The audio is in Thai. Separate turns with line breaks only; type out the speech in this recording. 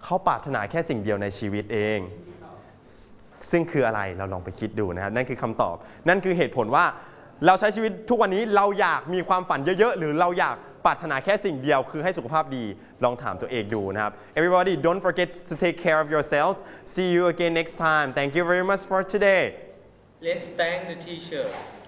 เขาปรารถนาแค่สิ่งเดียวในชีวิตเองซึ่งคืออะไรเราลองไปคิดดูนะครับนั่นคือคำตอบนั่นคือเหตุผลว่าเราใช้ชีวิตทุกวันนี้เราอยากมีความฝันเยอะๆหรือเราอยากปรารถนาแค่สิ่งเดียวคือให้สุขภาพดีลองถามตัวเองดูนะครับ Everybody don't forget to take care of yourselves see you again next time thank you very much for today
Let's thank the teacher